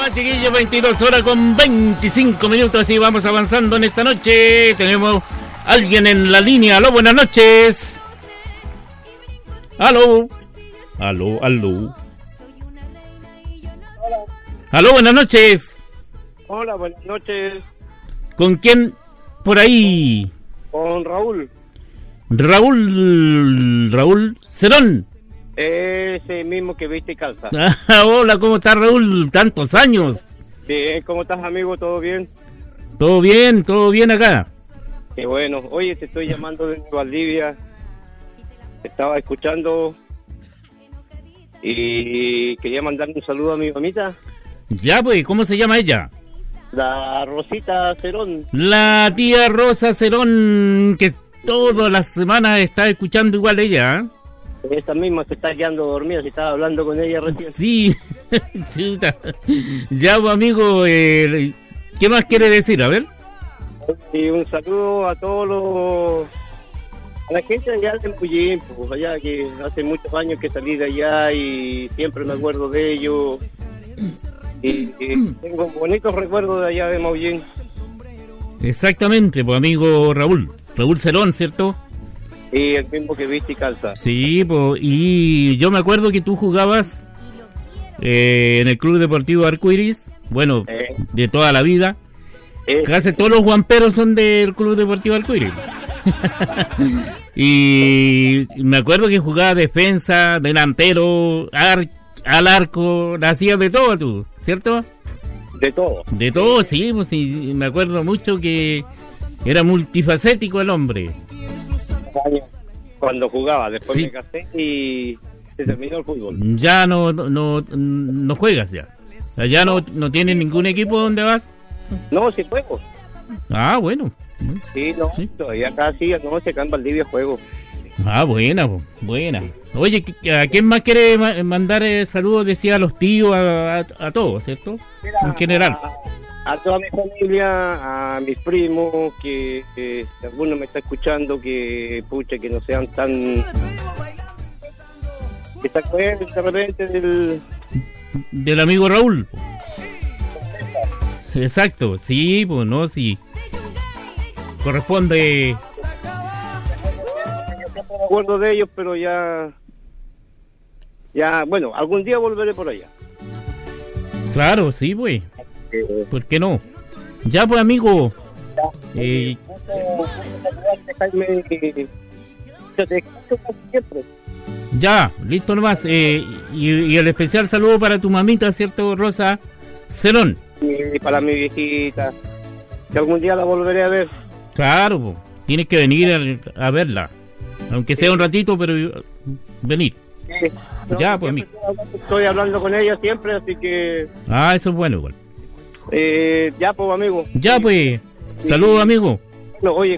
nomás, chiquillos, 22 horas con 25 minutos y vamos avanzando en esta noche. Tenemos alguien en la línea. Aló, buenas noches. Aló. Aló. Aló, buenas noches. Hola, buenas noches. ¿Con quién por ahí? Con Raúl. Raúl Cerón. Ese mismo que viste y calza. Hola, ¿cómo estás, Raúl? Tantos años. Bien, ¿cómo estás, amigo? ¿Todo bien? Todo bien acá. Qué bueno. Oye, te estoy llamando desde Valdivia. Estaba escuchando y quería mandarle un saludo a mi mamita. Ya, pues, ¿cómo se llama ella? La Rosita Cerón. La tía Rosa Cerón, que todas las semanas está escuchando igual ella, ¿eh? Esta misma se está quedando dormida, se estaba hablando con ella recién. Sí, chuta. Ya, pues, amigo, ¿qué más quiere decir? A ver. Y un saludo a todos a la gente allá de Puyín, pues allá que hace muchos años que salí de allá y siempre me acuerdo de ellos. Y tengo bonitos recuerdos de allá de Maullín. Exactamente, pues, amigo Raúl Cerón, ¿cierto? Y el mismo que viste y calza. Sí, pues, y yo me acuerdo que tú jugabas en el Club Deportivo Arcoiris, bueno, de toda la vida. Casi todos los guamperos son del Club Deportivo Arcoiris. Y me acuerdo que jugaba defensa, delantero, al arco, hacías de todo tú, ¿cierto? De todo. De todo, sí, pues sí, me acuerdo mucho que era multifacético el hombre. Cuando jugaba, después sí. me casé y se terminó el fútbol. Ya no juegas ya. Allá no tienes ningún equipo donde vas. No, sí juego. Ah, bueno. Sí, no, sí. Todavía acá sí, no, acá en Valdivia juego. Ah, buena. Oye, ¿a quién más quiere mandar saludos? Decía a los tíos, a todos, ¿cierto? Mira, en general. A toda mi familia, a mis primos, que alguno me está escuchando, que pucha, que no sean tan... que se acuerden de repente del amigo Raúl. Exacto, sí, pues no, sí. Corresponde... Yo siempre me acuerdo de ellos, pero ya, bueno, algún día volveré por allá. Claro, sí, pues. ¿Por qué no? Ya, pues, amigo. Ya, listo nomás. Y el especial saludo para tu mamita, ¿cierto, Rosa Cerón? Y para mi viejita, que algún día la volveré a ver. Claro, pues, tienes que venir a verla. Aunque sea un ratito, pero venir. Sí. No, ya, pues, amigo. Estoy hablando con ella siempre, así que... Ah, eso es bueno, igual. Ya, pues, amigo. Ya, pues. Saludos, amigo. No, oye.